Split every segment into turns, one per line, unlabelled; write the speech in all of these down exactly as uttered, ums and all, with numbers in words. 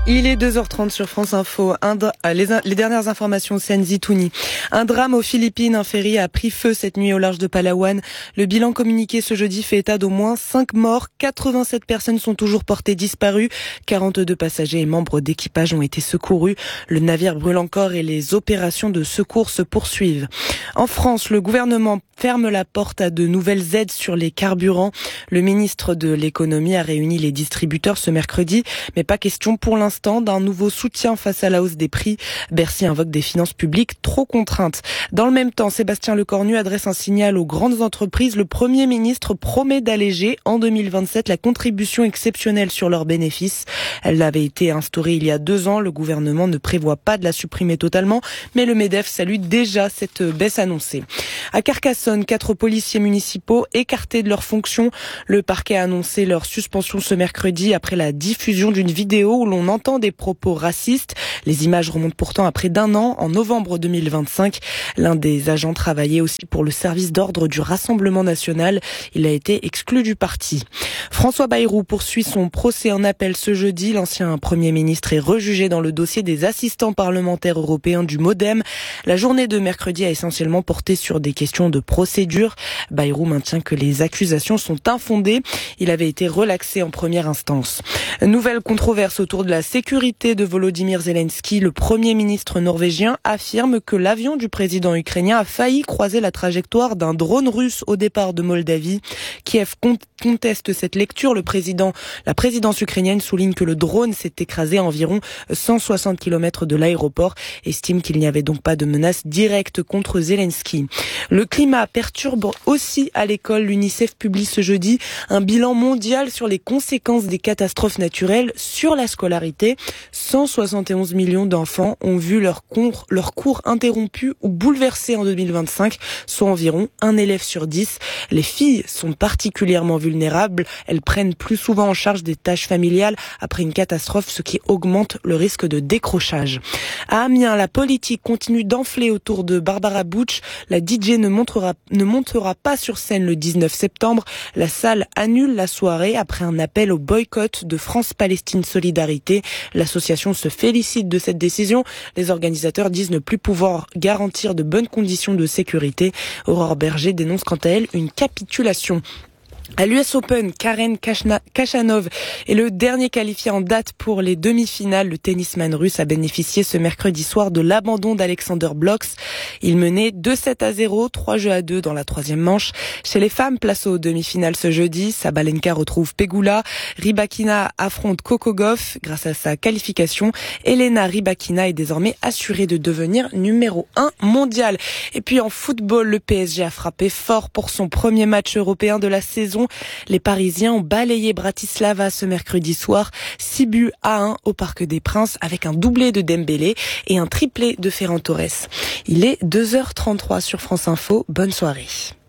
Il est deux heures trente sur France Info. Un dra- les, les dernières informations, c'est Zitouni. Un drame aux Philippines. Un ferry a pris feu cette nuit au large de Palawan. Le bilan communiqué ce jeudi fait état d'au moins cinq morts. quatre-vingt-sept personnes sont toujours portées disparues. quarante-deux passagers et membres d'équipage ont été secourus. Le navire brûle encore et les opérations de secours se poursuivent. En France, le gouvernement ferme la porte à de nouvelles aides sur les carburants. Le ministre de l'économie a réuni les distributeurs ce mercredi, mais pas question pour l'instant d'un nouveau soutien face à la hausse des prix. Bercy invoque des finances publiques trop contraintes. Dans le même temps, Sébastien Lecornu adresse un signal aux grandes entreprises. Le Premier ministre promet d'alléger en deux mille vingt-sept la contribution exceptionnelle sur leurs bénéfices. Elle avait été instaurée il y a deux ans. Le gouvernement ne prévoit pas de la supprimer totalement, mais le MEDEF salue déjà cette baisse annoncée. À Carcassonne, quatre policiers municipaux écartés de leurs fonctions. Le parquet a annoncé leur suspension ce mercredi après la diffusion d'une vidéo où l'on entend des propos racistes. Les images remontent pourtant à près d'un an, en novembre deux mille vingt-cinq. L'un des agents travaillait aussi pour le service d'ordre du Rassemblement national. Il a été exclu du parti. François Bayrou poursuit son procès en appel ce jeudi. L'ancien Premier ministre est rejugé dans le dossier des assistants parlementaires européens du MoDem. La journée de mercredi a essentiellement porté sur des questions de procédure. Bayrou maintient que les accusations sont infondées. Il avait été relaxé en première instance. Nouvelle controverse autour de la sécurité de Volodymyr Zelensky. Le Premier ministre norvégien affirme que l'avion du président ukrainien a failli croiser la trajectoire d'un drone russe au départ de Moldavie. Kiev conteste cette lecture. Le président, la présidence ukrainienne souligne que le drone s'est écrasé à environ cent soixante kilomètres de l'aéroport, estime qu'il n'y avait donc pas de menace directe contre Zelensky. Le climat perturbe aussi à l'école. L'UNICEF publie ce jeudi un bilan mondial sur les conséquences des catastrophes naturelles sur la scolarité. cent soixante et onze millions d'enfants ont vu leur cours, leur cours interrompus ou bouleversés en deux mille vingt-cinq, soit environ un élève sur dix. Les filles sont particulièrement vulnérables. Elles prennent plus souvent en charge des tâches familiales après une catastrophe, ce qui augmente le risque de décrochage. À Amiens, la politique continue d'enfler autour de Barbara Butch. La D J ne montera, ne montera pas sur scène le dix-neuf septembre. La salle annule la soirée après un appel au boycott de France-Palestine Solidarité. L'association se félicite de cette décision. Les organisateurs disent ne plus pouvoir garantir de bonnes conditions de sécurité. Aurore Berger dénonce quant à elle une capitulation. À l'U S Open, Karen Khachanov est le dernier qualifié en date pour les demi-finales. Le tennisman russe a bénéficié ce mercredi soir de l'abandon d'Alexander Blocks. Il menait deux sept à zéro, trois jeux à deux dans la troisième manche. Chez les femmes, place aux demi-finales ce jeudi. Sabalenka retrouve Pegula. Rybakina affronte Coco Gauff. Grâce à sa qualification, Elena Rybakina est désormais assurée de devenir numéro un mondial. Et puis en football, le P S G a frappé fort pour son premier match européen de la saison. Les Parisiens ont balayé Bratislava ce mercredi soir, six buts à un au Parc des Princes avec un doublé de Dembélé et un triplé de Ferran Torres. Il est deux heures trente-trois sur France Info. Bonne soirée.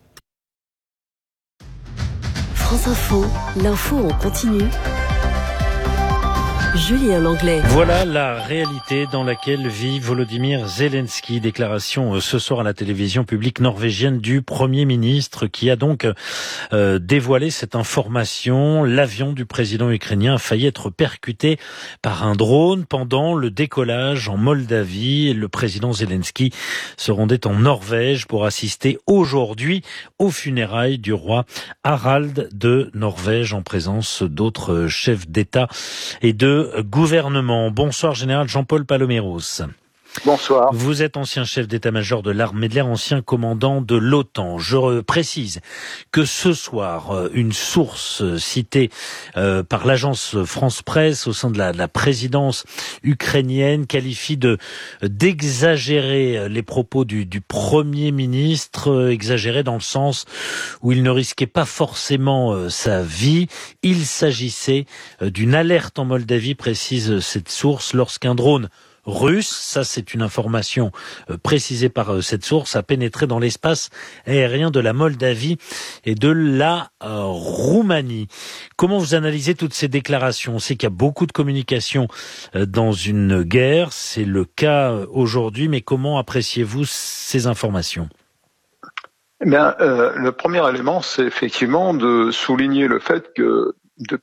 France Info, l'info en continu. Julien Langlais.
Voilà la réalité dans laquelle vit Volodymyr Zelensky. Déclaration ce soir à la télévision publique norvégienne du Premier ministre qui a donc euh, dévoilé cette information. L'avion du président ukrainien a failli être percuté par un drone pendant le décollage en Moldavie. Le président Zelensky se rendait en Norvège pour assister aujourd'hui aux funérailles du roi Harald de Norvège en présence d'autres chefs d'État et de gouvernement. Bonsoir, général Jean-Paul Paloméros.
Bonsoir.
Vous êtes ancien chef d'état-major de l'armée de l'air, ancien commandant de l'OTAN. Je précise que ce soir, une source citée euh, par l'agence France Presse au sein de la, de la présidence ukrainienne qualifie de d'exagérer les propos du, du Premier ministre, exagérés dans le sens où il ne risquait pas forcément euh, sa vie. Il s'agissait euh, d'une alerte en Moldavie, précise cette source, lorsqu'un drone russe, ça c'est une information euh, précisée par euh, cette source, a pénétré dans l'espace aérien de la Moldavie et de la euh, Roumanie. Comment vous analysez toutes ces déclarations ? On sait qu'il y a beaucoup de communication euh, dans une guerre, c'est le cas euh, aujourd'hui, mais comment appréciez-vous ces informations ?
Eh bien, euh, le premier élément, c'est effectivement de souligner le fait que depuis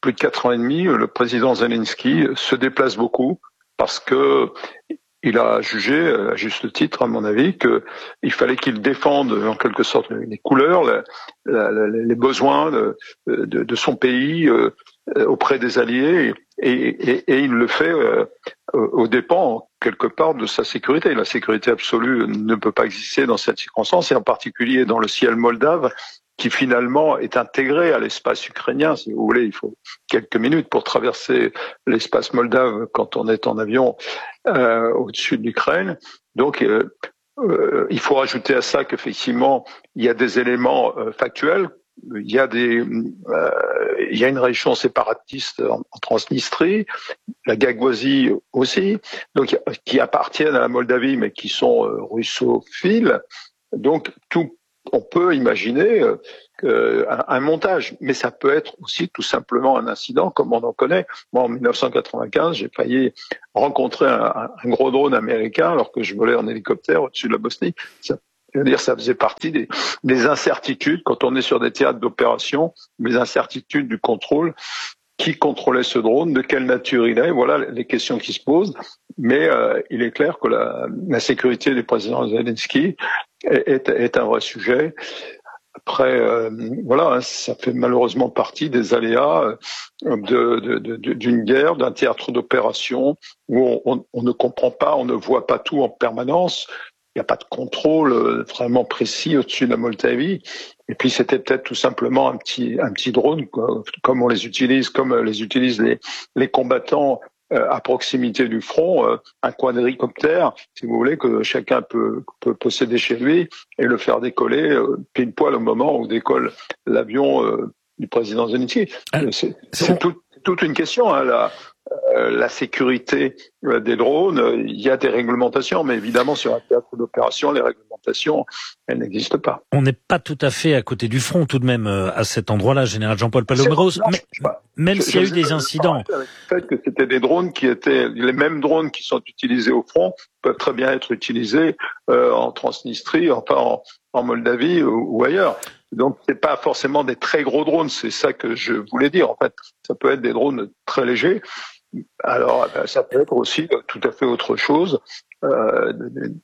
plus de quatre ans et demi, le président Zelensky se déplace beaucoup parce que il a jugé, à juste titre à mon avis, qu'il fallait qu'il défende en quelque sorte les couleurs, la, la, la, les besoins de, de, de son pays euh, auprès des alliés, et, et, et il le fait euh, aux dépens quelque part de sa sécurité. La sécurité absolue ne peut pas exister dans cette circonstance, et en particulier dans le ciel moldave, qui finalement est intégré à l'espace ukrainien. Si vous voulez, il faut quelques minutes pour traverser l'espace moldave quand on est en avion euh, au-dessus de l'Ukraine. Donc, euh, euh, il faut rajouter à ça qu'effectivement, il y a des éléments euh, factuels. Il y a des, euh, il y a une région séparatiste en, en Transnistrie, la Gagouasie aussi, donc qui appartiennent à la Moldavie, mais qui sont euh, russophiles. Donc, tout on peut imaginer euh, un, un montage, mais ça peut être aussi tout simplement un incident, comme on en connaît. Moi, en mille neuf cent quatre-vingt-quinze, j'ai failli rencontrer un, un gros drone américain alors que je volais en hélicoptère au-dessus de la Bosnie. Ça, je veux dire, ça faisait partie des, des incertitudes quand on est sur des théâtres d'opération, des incertitudes du contrôle. Qui contrôlait ce drone, de quelle nature il est, voilà les questions qui se posent. Mais euh, il est clair que la, la sécurité du président Zelensky est, est, est un vrai sujet. Après, euh, voilà, ça fait malheureusement partie des aléas de, de, de, d'une guerre, d'un théâtre d'opération où on, on, on ne comprend pas, on ne voit pas tout en permanence. Il n'y a pas de contrôle vraiment précis au-dessus de la Moldavie. Et puis c'était peut-être tout simplement un petit un petit drone, quoi, comme on les utilise, comme les utilisent les les combattants euh, à proximité du front, euh, un quadricoptère, si vous voulez, que chacun peut peut posséder chez lui et le faire décoller euh, pile poil au moment où décolle l'avion euh, du président Zelensky. Euh, c'est c'est tout, toute une question, hein, là. Euh, la sécurité euh, des drones, euh, il y a des réglementations, mais évidemment sur un théâtre d'opération, les réglementations, elles n'existent pas.
On n'est pas tout à fait à côté du front tout de même euh, à cet endroit-là, général Jean-Paul Paloméros, mais, même s'il y a eu des incidents.
Le fait que c'était des drones qui étaient les mêmes drones qui sont utilisés au front peuvent très bien être utilisés euh, en Transnistrie, enfin en, en Moldavie ou, ou ailleurs. Donc c'est pas forcément des très gros drones, c'est ça que je voulais dire. En fait, ça peut être des drones très légers. Alors, ça peut être aussi tout à fait autre chose. Euh,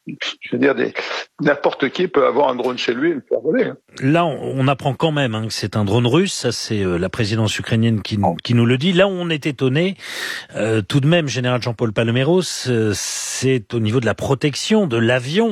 je veux dire, des, n'importe qui peut avoir un drone chez lui et le faire voler.
Là, on, on apprend quand même hein, que c'est un drone russe. Ça, c'est euh, la présidence ukrainienne qui, qui nous le dit. Là où on est étonné, euh, tout de même, général Jean-Paul Paloméros, euh, c'est au niveau de la protection de l'avion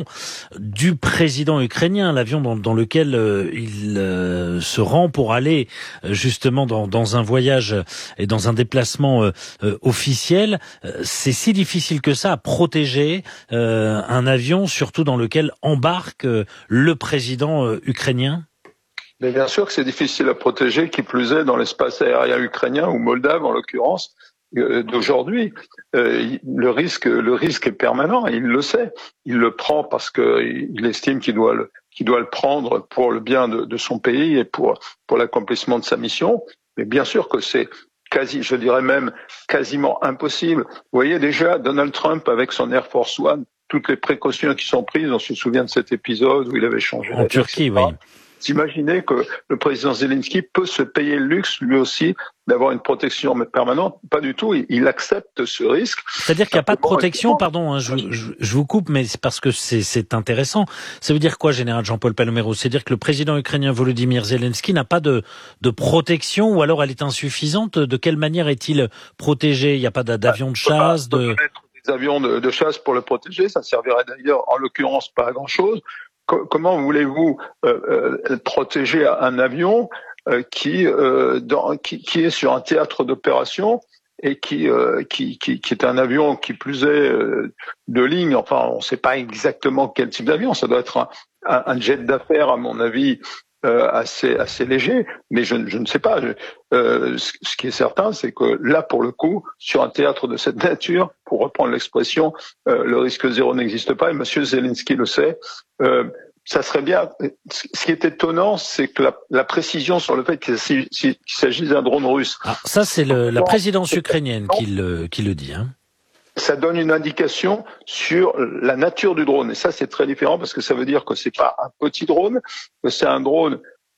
du président ukrainien, l'avion dans, dans lequel euh, il euh, se rend pour aller euh, justement dans, dans un voyage et dans un déplacement euh, euh, officiel. Euh, c'est si difficile que ça à protéger Euh, un avion, surtout dans lequel embarque euh, le président euh, ukrainien?
Mais bien sûr que c'est difficile à protéger, qui plus est dans l'espace aérien ukrainien ou moldave en l'occurrence euh, d'aujourd'hui. Euh, le risque, le risque est permanent. Il le sait. Il le prend parce que il estime qu'il doit le, qu'il doit le prendre pour le bien de, de son pays et pour pour l'accomplissement de sa mission. Mais bien sûr que c'est quasi, je dirais même quasiment impossible. Vous voyez déjà Donald Trump avec son Air Force One, toutes les précautions qui sont prises, on se souvient de cet épisode où il avait changé.
En Turquie, oui.
Vous imaginez que le président Zelensky peut se payer le luxe, lui aussi, d'avoir une protection permanente? Pas du tout, il, il accepte ce risque.
C'est-à-dire qu'il n'y a pas de protection, pardon, hein, je, je, je vous coupe, mais c'est parce que c'est, c'est intéressant. Ça veut dire quoi, général Jean-Paul Paloméros? C'est-à-dire que le président ukrainien Volodymyr Zelensky n'a pas de, de protection, ou alors elle est insuffisante? De quelle manière est-il protégé? Il n'y a pas d'avion de chasse?
De... Des avions de, de chasse pour le protéger, ça servirait d'ailleurs en l'occurrence pas à grand-chose. Comment voulez-vous euh, euh, protéger un avion euh, qui, euh, dans, qui qui est sur un théâtre d'opération et qui, euh, qui qui qui est un avion qui plus est euh, de ligne? Enfin, on ne sait pas exactement quel type d'avion. Ça doit être un, un, un jet d'affaires, à mon avis, euh, assez assez léger. Mais je, je ne sais pas. Je, euh, ce, ce qui est certain, c'est que là, pour le coup, sur un théâtre de cette nature, pour reprendre l'expression, euh, le risque zéro n'existe pas. Et Monsieur Zelensky le sait. Euh, ça serait bien. Ce qui est étonnant, c'est que la, la précision sur le fait qu'il s'agit d'un drone russe.
Ah, ça, c'est le, la présidence ukrainienne qui le, qui le dit. Hein.
Ça donne une indication sur la nature du drone. Et ça, c'est très différent parce que ça veut dire que c'est pas un petit drone, que c'est un drone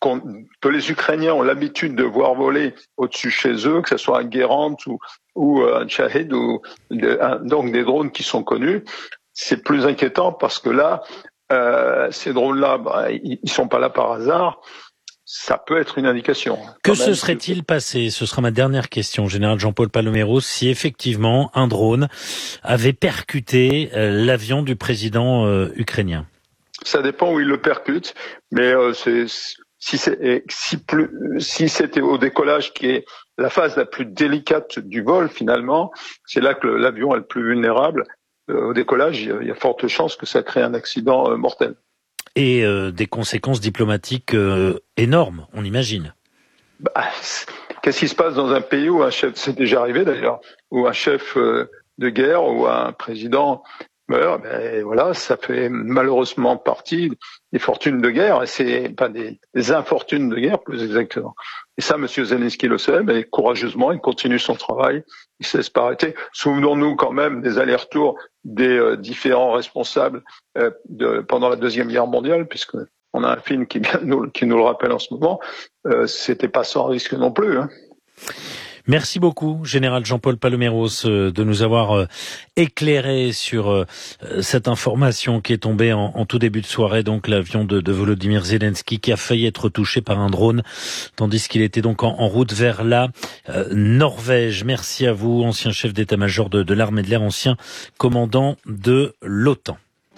qu'on, que les Ukrainiens ont l'habitude de voir voler au-dessus chez eux, que ce soit un Gerant ou, ou un Shahed, ou un, donc des drones qui sont connus, c'est plus inquiétant parce que là, euh, ces drones-là, bah, ils, ils sont pas là par hasard. Ça peut être une indication.
Que se serait-il passé, ce sera ma dernière question, général Jean-Paul Paloméros, si effectivement un drone avait percuté euh, l'avion du président euh, ukrainien?
Ça dépend où il le percute, mais euh, c'est, si, c'est, si, plus, si c'était au décollage, qui est la phase la plus délicate du vol finalement, c'est là que l'avion est le plus vulnérable. Euh, au décollage, il y, a, il y a forte chance que ça crée un accident euh, mortel.
Et euh, des conséquences diplomatiques euh, énormes, on imagine.
Bah, qu'est-ce qui se passe dans un pays où un chef, c'est déjà arrivé d'ailleurs, où un chef euh, de guerre ou un président meurt? Ben voilà, ça fait malheureusement partie des fortunes de guerre, et c'est pas des, des infortunes de guerre plus exactement. Et ça, M. Zelensky le sait, mais courageusement, il continue son travail, il ne se laisse pas arrêter. Souvenons-nous quand même des allers-retours des euh, différents responsables euh, de, pendant la Deuxième Guerre mondiale, puisque on a un film qui, vient nous, qui nous le rappelle en ce moment. Euh, c'était pas sans risque non plus. Hein.
Merci beaucoup, général Jean-Paul Paloméros, de nous avoir éclairé sur cette information qui est tombée en, en tout début de soirée, donc l'avion de, de Volodymyr Zelensky qui a failli être touché par un drone, tandis qu'il était donc en, en route vers la euh, Norvège. Merci à vous, ancien chef d'état-major de, de l'armée de l'air, ancien commandant de l'OTAN.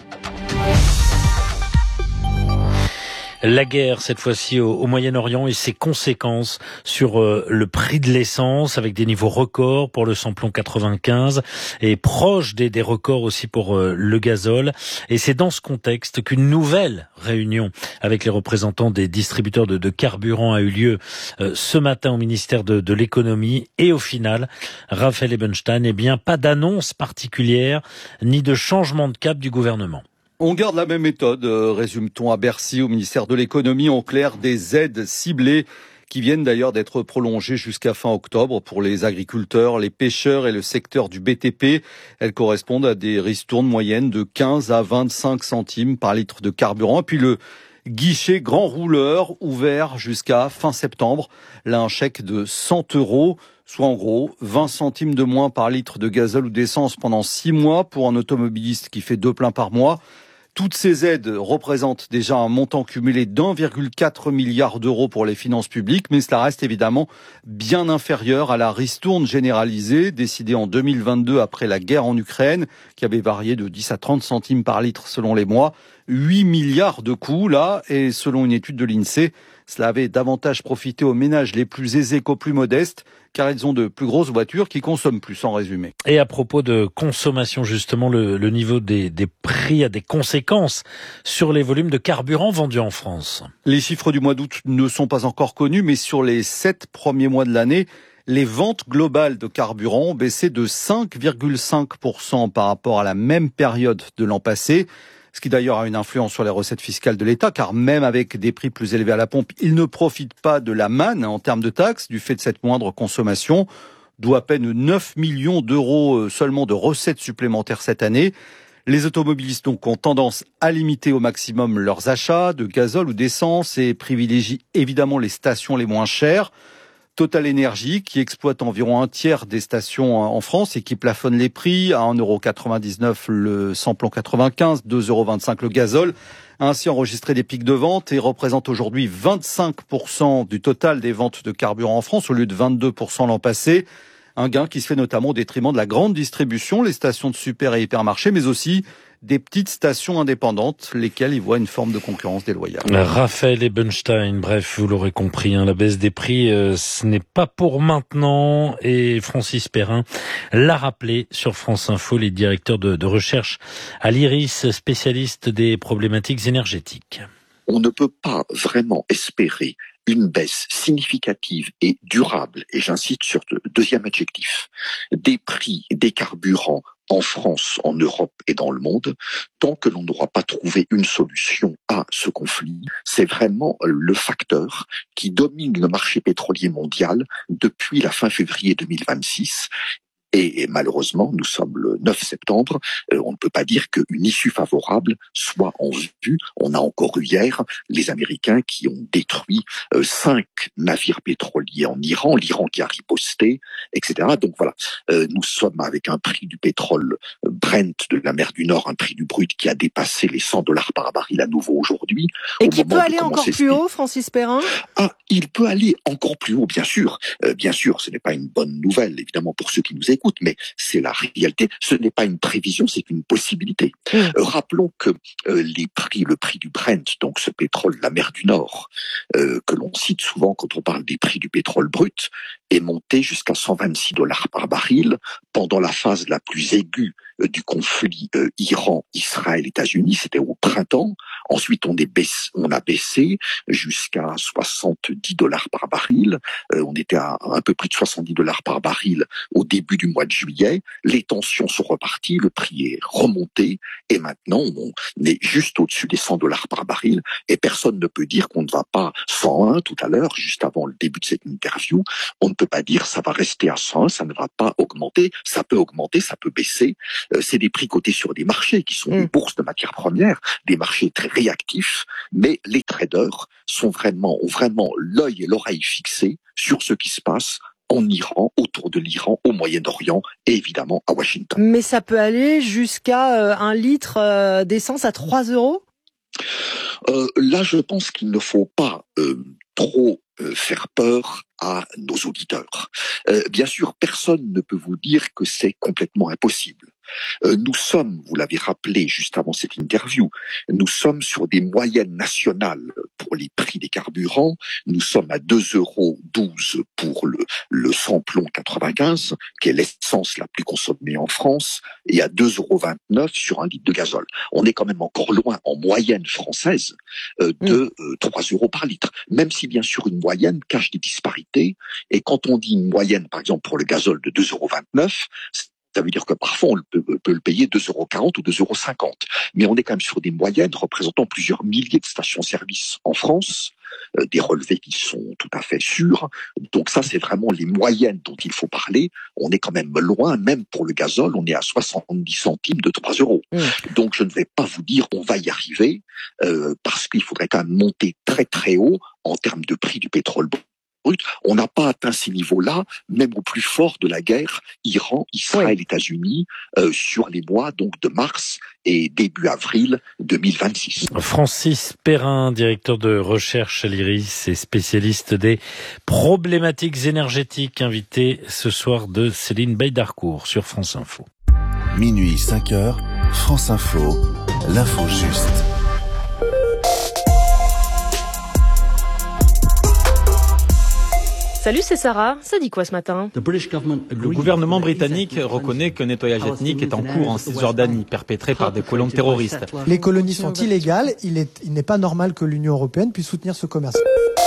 La guerre, cette fois-ci, au, au Moyen-Orient et ses conséquences sur euh, le prix de l'essence, avec des niveaux records pour le samplon quatre-vingt-quinze et proche des, des records aussi pour euh, le gazole. Et c'est dans ce contexte qu'une nouvelle réunion avec les représentants des distributeurs de, de carburant a eu lieu euh, ce matin au ministère de, de l'économie. Et au final, Raphaël Ebenstein, eh bien, pas d'annonce particulière ni de changement de cap du gouvernement.
On garde la même méthode, euh, résume-t-on à Bercy, au ministère de l'économie, en clair des aides ciblées qui viennent d'ailleurs d'être prolongées jusqu'à fin octobre pour les agriculteurs, les pêcheurs et le secteur du B T P. Elles correspondent à des ristournes moyennes de quinze à vingt-cinq centimes par litre de carburant. Et puis le guichet grand rouleur ouvert jusqu'à fin septembre. Là, un chèque de cent euros. Soit en gros vingt centimes de moins par litre de gazole ou d'essence pendant six mois pour un automobiliste qui fait deux pleins par mois. Toutes ces aides représentent déjà un montant cumulé d'un virgule quatre milliard d'euros pour les finances publiques, mais cela reste évidemment bien inférieur à la ristourne généralisée décidée en deux mille vingt-deux après la guerre en Ukraine, qui avait varié de dix à trente centimes par litre selon les mois. huit milliards de coûts là, et selon une étude de l'INSEE, cela avait davantage profité aux ménages les plus aisés qu'aux plus modestes, car ils ont de plus grosses voitures qui consomment plus, en résumé.
Et à propos de consommation, justement, le, le niveau des, des prix a des conséquences sur les volumes de carburant vendus en France.
Les chiffres du mois d'août ne sont pas encore connus, mais sur les sept premiers mois de l'année, les ventes globales de carburant ont baissé de cinq virgule cinq pour cent par rapport à la même période de l'an passé. Ce qui d'ailleurs a une influence sur les recettes fiscales de l'État, car même avec des prix plus élevés à la pompe, il ne profite pas de la manne en termes de taxes du fait de cette moindre consommation, d'où à peine neuf millions d'euros seulement de recettes supplémentaires cette année. Les automobilistes donc ont tendance à limiter au maximum leurs achats de gazole ou d'essence et privilégient évidemment les stations les moins chères. Total Energy, qui exploite environ un tiers des stations en France et qui plafonne les prix à un euro quatre-vingt-dix-neuf le samplon quatre-vingt-quinze, deux euros vingt-cinq le gazole, a ainsi enregistré des pics de vente et représente aujourd'hui vingt-cinq pour cent du total des ventes de carburant en France au lieu de vingt-deux pour cent l'an passé. Un gain qui se fait notamment au détriment de la grande distribution, les stations de super et hypermarchés, mais aussi des petites stations indépendantes, lesquelles y voient une forme de concurrence déloyale.
Raphaël Ebenstein, bref, vous l'aurez compris, hein, la baisse des prix, euh, ce n'est pas pour maintenant. Et Francis Perrin l'a rappelé sur France Info, les directeurs de, de recherche à l'IRIS, spécialiste des problématiques énergétiques.
On ne peut pas vraiment espérer une baisse significative et durable, et j'incite sur le deuxième adjectif, des prix des carburants en France, en Europe et dans le monde, tant que l'on n'aura pas trouvé une solution à ce conflit. C'est vraiment le facteur qui domine le marché pétrolier mondial depuis la fin février deux mille vingt-six. Et, et malheureusement, nous sommes le neuf septembre, euh, on ne peut pas dire qu'une issue favorable soit en vue. On a encore eu hier les Américains qui ont détruit euh, cinq navires pétroliers en Iran, l'Iran qui a riposté, et cetera. Donc voilà, euh, nous sommes avec un prix du pétrole Brent de la mer du Nord, un prix du brut qui a dépassé les cent dollars par baril à nouveau aujourd'hui.
Et qui peut aller encore plus haut, Francis Perrin ?
Ah, il peut aller encore plus haut, bien sûr. Euh, bien sûr, ce n'est pas une bonne nouvelle, évidemment, pour ceux qui nous écoutent, mais c'est la réalité. Ce n'est pas une prévision, c'est une possibilité. Mmh. Euh, rappelons que euh, les prix, le prix du Brent, donc ce pétrole de la mer du Nord, euh, que l'on cite souvent quand on parle des prix du pétrole brut, est monté jusqu'à cent vingt-six dollars par baril pendant la phase la plus aiguë euh, du conflit euh, Iran-Israël-États-Unis. C'était au printemps. Ensuite, on, est baissé, on a baissé jusqu'à soixante-dix dollars par baril. Euh, on était à un peu plus de soixante-dix dollars par baril au début du mois de juillet. Les tensions sont reparties, le prix est remonté et maintenant on est juste au-dessus des cent dollars par baril et personne ne peut dire qu'on ne va pas cent un tout à l'heure, juste avant le début de cette interview. On ne peut pas dire ça va rester à cent un, ça ne va pas augmenter. Ça peut augmenter, ça peut baisser. Euh, c'est des prix cotés sur des marchés qui sont mmh. des bourses de matières premières, des marchés très réactifs, mais les traders sont vraiment, ont vraiment l'œil et l'oreille fixés sur ce qui se passe en Iran, autour de l'Iran, au Moyen-Orient et évidemment à Washington.
Mais ça peut aller jusqu'à euh, un litre euh, d'essence à trois euros ?
euh, Là, je pense qu'il ne faut pas euh, trop euh, faire peur à nos auditeurs. Euh, bien sûr, personne ne peut vous dire que c'est complètement impossible. Euh, nous sommes, vous l'avez rappelé juste avant cette interview, nous sommes sur des moyennes nationales pour les prix des carburants. Nous sommes à deux euros douze pour le, le samplon quatre-vingt-quinze, qui est l'essence la plus consommée en France, et à deux euros vingt-neuf sur un litre de gazole. On est quand même encore loin, en moyenne française, euh, de euh, trois euros par litre. Même si, bien sûr, une moyenne cache des disparités. Et quand on dit une moyenne, par exemple, pour le gazole de deux euros vingt-neuf, ça veut dire que parfois on peut, peut le payer deux euros quarante ou deux euros cinquante. Mais on est quand même sur des moyennes représentant plusieurs milliers de stations-service en France, euh, des relevés qui sont tout à fait sûrs. Donc ça, c'est vraiment les moyennes dont il faut parler. On est quand même loin, même pour le gazole, on est à soixante-dix centimes de trois euros. Mmh. Donc je ne vais pas vous dire on va y arriver, euh, parce qu'il faudrait quand même monter très très haut en termes de prix du pétrole brut. On n'a pas atteint ces niveaux-là, même au plus fort de la guerre Iran, Israël, oui. États-Unis, euh, sur les mois donc de mars et début avril deux mille vingt-six.
Francis Perrin, directeur de recherche à l'IRIS et spécialiste des problématiques énergétiques, invité ce soir de Céline Beydarcourt sur France Info.
Minuit cinq heures, France Info, l'info juste.
Salut, c'est Sarah. Ça dit quoi ce matin ?
Le gouvernement britannique reconnaît qu'un nettoyage ethnique est en cours en Cisjordanie, perpétré par des colons terroristes.
Les colonies sont illégales. Il est, il n'est pas normal que l'Union européenne puisse soutenir ce commerce.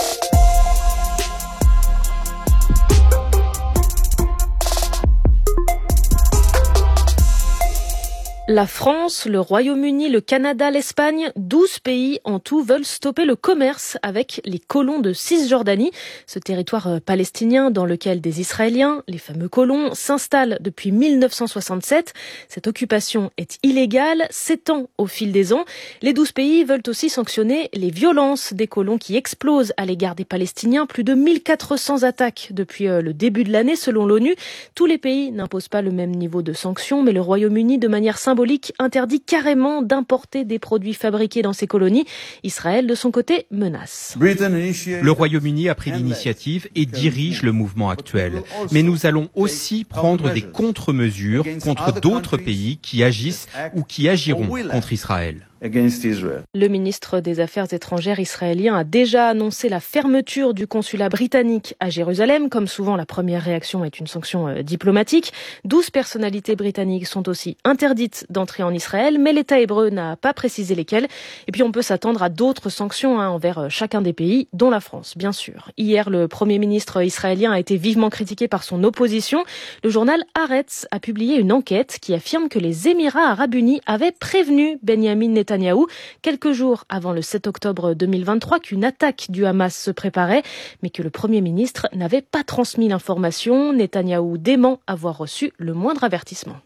La France, le Royaume-Uni, le Canada, l'Espagne, douze pays en tout veulent stopper le commerce avec les colons de Cisjordanie, ce territoire palestinien dans lequel des Israéliens, les fameux colons, s'installent depuis mille neuf cent soixante-sept. Cette occupation est illégale, s'étend au fil des ans. Les douze pays veulent aussi sanctionner les violences des colons qui explosent à l'égard des Palestiniens. Plus de mille quatre cents attaques depuis le début de l'année selon l'ONU. Tous les pays n'imposent pas le même niveau de sanctions, mais le Royaume-Uni, de manière symbolique, interdit carrément d'importer des produits fabriqués dans ces colonies. Israël, de son côté, menace.
Le Royaume-Uni a pris l'initiative et dirige le mouvement actuel. Mais nous allons aussi prendre des contre-mesures contre d'autres pays qui agissent ou qui agiront contre Israël.
Le ministre des Affaires étrangères israélien a déjà annoncé la fermeture du consulat britannique à Jérusalem. Comme souvent, la première réaction est une sanction diplomatique. Douze personnalités britanniques sont aussi interdites d'entrer en Israël, mais l'État hébreu n'a pas précisé lesquelles. Et puis on peut s'attendre à d'autres sanctions hein, envers chacun des pays, dont la France, bien sûr. Hier, le Premier ministre israélien a été vivement critiqué par son opposition. Le journal Haaretz a publié une enquête qui affirme que les Émirats arabes unis avaient prévenu Benjamin Netanyahu Netanyahou, quelques jours avant le sept octobre deux mille vingt-trois, qu'une attaque du Hamas se préparait, mais que le Premier ministre n'avait pas transmis l'information. Netanyahou dément avoir reçu le moindre avertissement.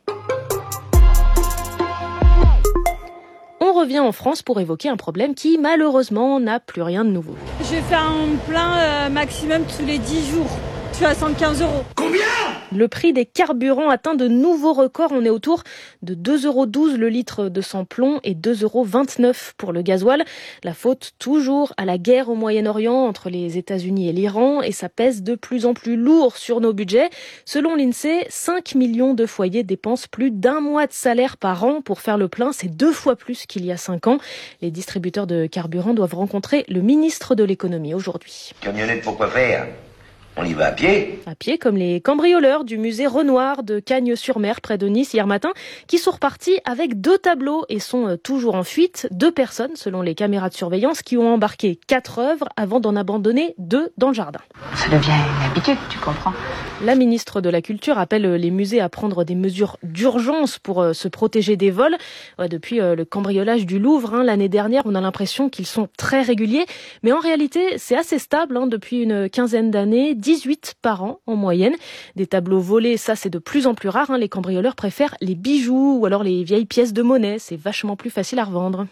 On revient en France pour évoquer un problème qui, malheureusement, n'a plus rien de nouveau.
Je vais faire un plein euh, maximum tous les dix jours. Je suis à soixante-quinze euros. Combien ?
Le prix des carburants atteint de nouveaux records. On est autour de deux euros douze le litre de sans-plomb et deux euros vingt-neuf pour le gasoil. La faute toujours à la guerre au Moyen-Orient entre les États-Unis et l'Iran, et ça pèse de plus en plus lourd sur nos budgets. Selon l'INSEE, cinq millions de foyers dépensent plus d'un mois de salaire par an pour faire le plein. C'est deux fois plus qu'il y a cinq ans. Les distributeurs de carburant doivent rencontrer le ministre de l'économie aujourd'hui.
Camionnette, pourquoi faire ? On y va à pied.
À pied, comme les cambrioleurs du musée Renoir de Cagnes-sur-Mer, près de Nice, hier matin, qui sont repartis avec deux tableaux et sont toujours en fuite. Deux personnes, selon les caméras de surveillance, qui ont embarqué quatre œuvres avant d'en abandonner deux dans le jardin.
Ça devient une habitude, tu comprends.
La ministre de la Culture appelle les musées à prendre des mesures d'urgence pour se protéger des vols. Ouais, depuis le cambriolage du Louvre, hein, l'année dernière, on a l'impression qu'ils sont très réguliers. Mais en réalité, c'est assez stable hein, depuis une quinzaine d'années. dix-huit par an en moyenne. Des tableaux volés, ça c'est de plus en plus rare. Hein. Les cambrioleurs préfèrent les bijoux ou alors les vieilles pièces de monnaie. C'est vachement plus facile à revendre.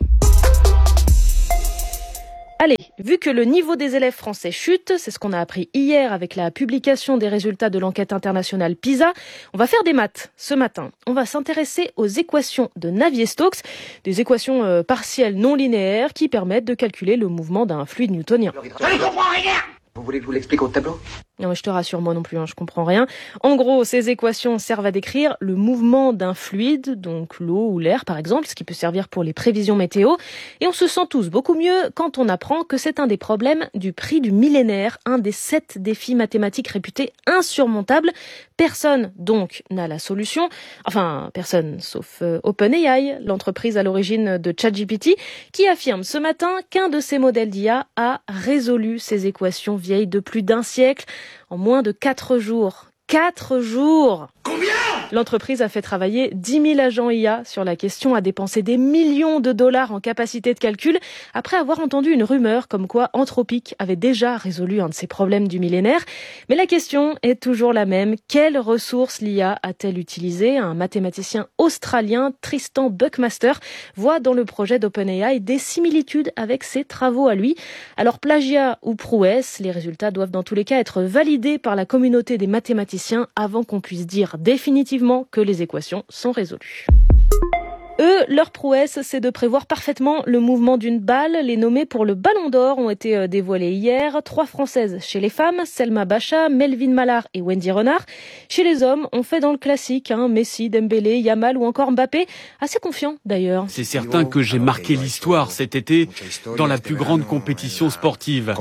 Allez, vu que le niveau des élèves français chute, c'est ce qu'on a appris hier avec la publication des résultats de l'enquête internationale PISA, on va faire des maths ce matin. On va s'intéresser aux équations de Navier-Stokes, des équations euh, partielles non linéaires qui permettent de calculer le mouvement d'un fluide newtonien.
Je ne comprends rien. Vous voulez que je vous l'explique au tableau ?
Non, mais je te rassure, moi non plus, hein, je comprends rien. En gros, ces équations servent à décrire le mouvement d'un fluide, donc l'eau ou l'air par exemple, ce qui peut servir pour les prévisions météo. Et on se sent tous beaucoup mieux quand on apprend que c'est un des problèmes du prix du millénaire, un des sept défis mathématiques réputés insurmontables. Personne, donc, n'a la solution. Enfin, personne, sauf euh, OpenAI, l'entreprise à l'origine de ChatGPT, qui affirme ce matin qu'un de ses modèles d'I A a résolu ces équations vieilles de plus d'un siècle en moins de quatre jours. Quatre jours! Combien? L'entreprise a fait travailler dix mille agents I A sur la question, a dépensé des millions de dollars en capacité de calcul, après avoir entendu une rumeur comme quoi Anthropic avait déjà résolu un de ses problèmes du millénaire. Mais la question est toujours la même. Quelles ressources l'I A a-t-elle utilisées? Un mathématicien australien, Tristan Buckmaster, voit dans le projet d'OpenAI des similitudes avec ses travaux à lui. Alors plagiat ou prouesse, les résultats doivent dans tous les cas être validés par la communauté des mathématiciens avant qu'on puisse dire définitivement que les équations sont résolues. Eux, leur prouesse, c'est de prévoir parfaitement le mouvement d'une balle. Les nommés pour le Ballon d'Or ont été dévoilés hier. Trois Françaises chez les femmes, Selma Bacha, Melvin Mallard et Wendy Renard. Chez les hommes, on fait dans le classique, hein, Messi, Dembélé, Yamal ou encore Mbappé. Assez confiant d'ailleurs.
C'est certain que j'ai marqué l'histoire cet été dans la plus grande compétition sportive.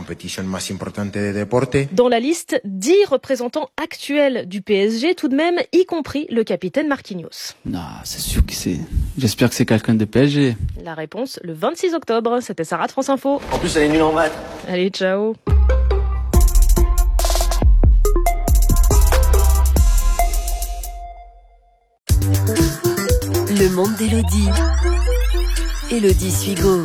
Dans la liste, dix représentants actuels du P S G tout de même, y compris le capitaine Marquinhos.
Non, c'est sûr que c'est... J'espère que c'est quelqu'un de P S G.
La réponse, le vingt-six octobre. C'était Sarah de France Info.
En plus, elle est nulle en maths.
Allez, ciao.
Le monde d'Élodie. Élodie Suigo.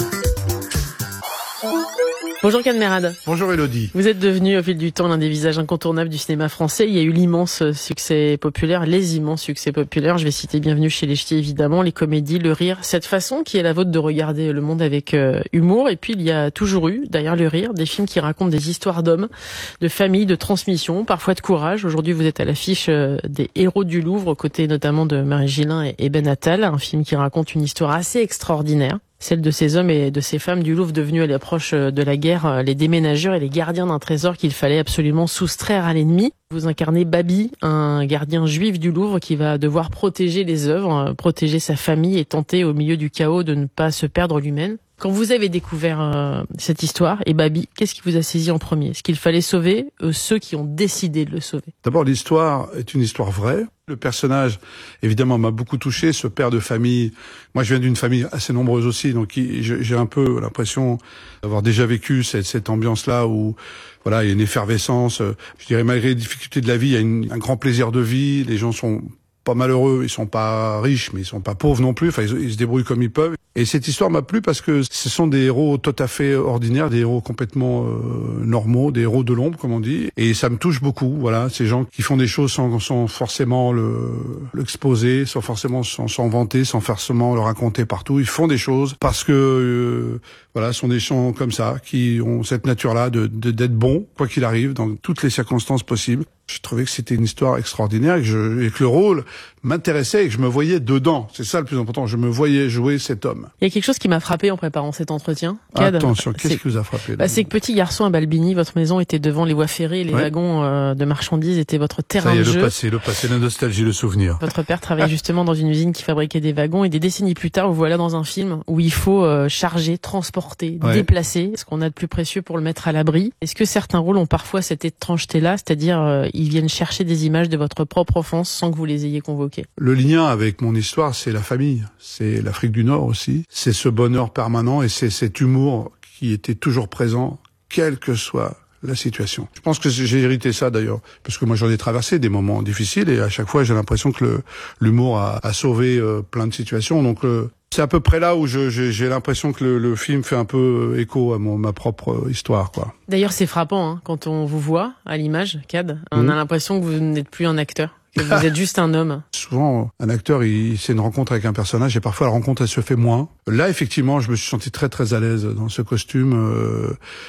Bonjour Cadmerade.
Bonjour Élodie.
Vous êtes devenu au fil du temps l'un des visages incontournables du cinéma français. Il y a eu l'immense succès populaire, les immenses succès populaires. Je vais citer Bienvenue chez les Ch'tis évidemment, les comédies, le rire, cette façon qui est la vôtre de regarder le monde avec euh, humour. Et puis il y a toujours eu, derrière le rire, des films qui racontent des histoires d'hommes, de familles, de transmission, parfois de courage. Aujourd'hui vous êtes à l'affiche euh, des Héros du Louvre, aux côtés notamment de Marie Gillin et, et Ben Attal, un film qui raconte une histoire assez extraordinaire. Celle de ces hommes et de ces femmes du Louvre devenus à l'approche de la guerre les déménageurs et les gardiens d'un trésor qu'il fallait absolument soustraire à l'ennemi. Vous incarnez Babi, un gardien juif du Louvre qui va devoir protéger les œuvres, protéger sa famille et tenter au milieu du chaos de ne pas se perdre lui-même. Quand vous avez découvert euh, cette histoire et Babi, qu'est-ce qui vous a saisi en premier? Est-ce qu'il fallait sauver euh, ceux qui ont décidé de le sauver?
D'abord, l'histoire est une histoire vraie. Le personnage, évidemment, m'a beaucoup touché, ce père de famille. Moi, je viens d'une famille assez nombreuse aussi, donc j'ai un peu l'impression d'avoir déjà vécu cette, cette ambiance-là où, voilà, il y a une effervescence. Je dirais, malgré les difficultés de la vie, il y a une, un grand plaisir de vie. Les gens sont pas malheureux, ils sont pas riches, mais ils sont pas pauvres non plus. Enfin, ils, ils se débrouillent comme ils peuvent. Et cette histoire m'a plu parce que ce sont des héros tout à fait ordinaires, des héros complètement euh, normaux, des héros de l'ombre, comme on dit. Et ça me touche beaucoup. Voilà, ces gens qui font des choses sans, sans forcément le, l'exposer, sans forcément s'en, s'en vanter, sans forcément le raconter partout. Ils font des choses parce que euh, voilà, ce sont des gens comme ça qui ont cette nature-là de, de d'être bons, quoi qu'il arrive, dans toutes les circonstances possibles. Je trouvais que c'était une histoire extraordinaire et que, je, et que le rôle m'intéressait et que je me voyais dedans. C'est ça le plus important. Je me voyais jouer cet homme.
Il y a quelque chose qui m'a frappé en préparant cet entretien. Cad,
Attention, qu'est-ce
c'est,
qui vous a frappé?
Bah, c'est que petit garçon à Balbini, votre maison était devant les voies ferrées et les ouais. wagons euh, de marchandises étaient votre terrain
ça y est,
de jeu.
Le passé, le passé, la nostalgie, le souvenir.
Votre père travaillait justement dans une usine qui fabriquait des wagons et des décennies plus tard, vous voilà dans un film où il faut euh, charger, transporter, ouais. déplacer ce qu'on a de plus précieux pour le mettre à l'abri. Est-ce que certains rôles ont parfois cette étrangeté-là, c'est-à-dire euh, ils viennent chercher des images de votre propre enfance sans que vous les ayez convoquées?
Le lien avec mon histoire, c'est la famille, c'est l'Afrique du Nord aussi, c'est ce bonheur permanent et c'est cet humour qui était toujours présent, quelle que soit la situation. Je pense que j'ai hérité ça d'ailleurs, parce que moi j'en ai traversé des moments difficiles et à chaque fois j'ai l'impression que le, l'humour a, a sauvé euh, plein de situations. Donc euh, c'est à peu près là où je, j'ai, j'ai l'impression que le, le film fait un peu écho à mon, ma propre histoire, quoi.
D'ailleurs c'est frappant hein, quand on vous voit à l'image, Cad, on mmh. a l'impression que vous n'êtes plus un acteur. Que vous êtes juste un homme.
Souvent, un acteur, il, c'est une rencontre avec un personnage et parfois la rencontre, elle se fait moins. Là, effectivement, je me suis senti très très à l'aise dans ce costume. Euh,